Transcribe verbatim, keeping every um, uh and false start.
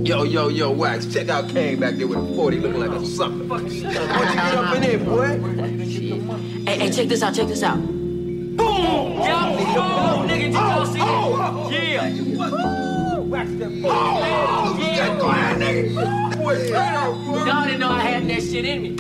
Yo, yo, yo, Wax, check out Kane back there with a forty looking like a sucker. What'd you get up in there, boy? Hey, hey, check this out, check this out. Boom! Yup! Oh, nigga, did y'all see that? Yeah! Wax that forty. Oh, yeah, go ahead, nigga. Boy, straight up, boy. Y'all didn't know I had that shit in me.